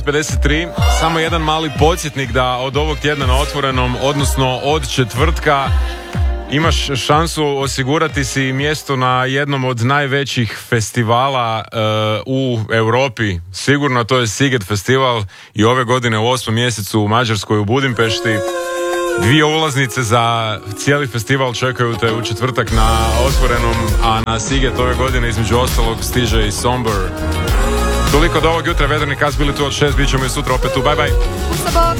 53, samo jedan mali podsjetnik da od ovog tjedna na Otvorenom, odnosno od četvrtka, imaš šansu osigurati si mjesto na jednom od najvećih festivala u Europi. Sigurno to je Sziget festival i ove godine u 8. mjesecu u Mađarskoj u Budimpešti. 2 ulaznice za cijeli festival čekaju te u četvrtak na Otvorenom, a na Sziget ove godine između ostalog stiže i Somber. Toliko do ovog jutra, Vedrani Kas bili tu od 6, bit ćemo i sutra opet tu, bye bye.